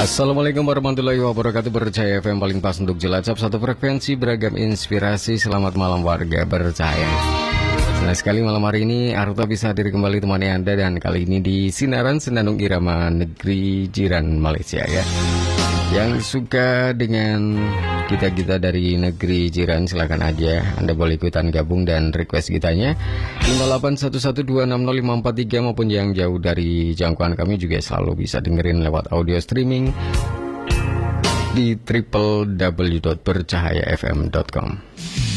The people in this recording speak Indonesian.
Assalamualaikum warahmatullahi wabarakatuh. Bercahaya FM paling pas untuk jelajah satu frekuensi beragam inspirasi. Selamat malam warga bercahaya. Senang sekali malam hari ini Arto bisa hadir kembali temani Anda, dan kali ini di Sinaran Senandung Irama Negeri Jiran Malaysia ya. Yang suka dengan kita dari negeri jiran, silakan aja Anda boleh ikutan gabung dan request kitanya 5811260543, maupun yang jauh dari jangkauan kami juga selalu bisa dengerin lewat audio streaming di www.bercahayafm.com.